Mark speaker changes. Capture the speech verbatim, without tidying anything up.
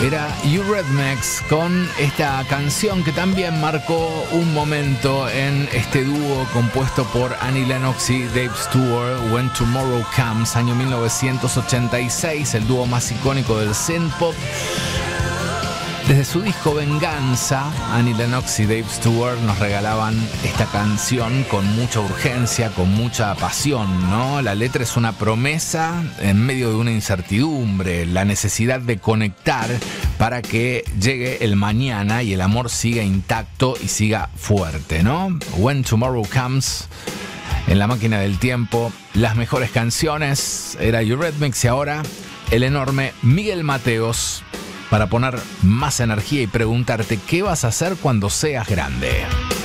Speaker 1: Era Eurythmics con esta canción que también marcó un momento en este dúo compuesto por Annie Lennox y Dave Stewart, When Tomorrow Comes, año mil novecientos ochenta y seis, el dúo más icónico del synthpop. Desde su disco Venganza, Annie Lennox y Dave Stewart nos regalaban esta canción con mucha urgencia, con mucha pasión, ¿no? La letra es una promesa en medio de una incertidumbre, la necesidad de conectar para que llegue el mañana y el amor siga intacto y siga fuerte, ¿no? When Tomorrow Comes, en la máquina del tiempo, las mejores canciones, era Eurythmics y ahora el enorme Miguel Mateos, para poner más energía y preguntarte qué vas a hacer cuando seas grande.